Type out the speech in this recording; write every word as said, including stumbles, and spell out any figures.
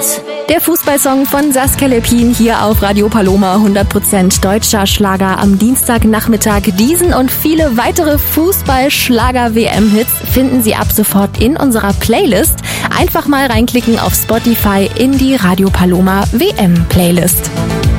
Der Fußballsong von Saskia Lepin hier auf Radio Paloma, hundert Prozent deutscher Schlager am Dienstagnachmittag. Diesen und viele weitere Fußball-Schlager-W M-Hits finden Sie ab sofort in unserer Playlist. Einfach mal reinklicken auf Spotify in die Radio Paloma W M-Playlist.